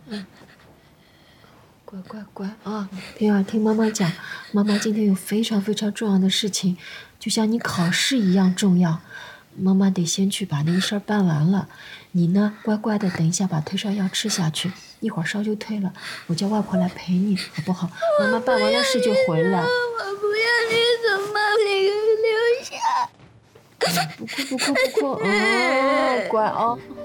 乖乖乖啊，平儿，听妈妈讲，妈妈今天有非常非常重要的事情，就像你考试一样重要。妈妈得先去把那个事儿办完了，你呢，乖乖的等一下把退烧药吃下去，一会儿烧就退了。我叫外婆来陪你，好不好？妈妈办完了事就回来。 我不要你走，妈，你给我留下。 不哭不哭不哭，乖啊。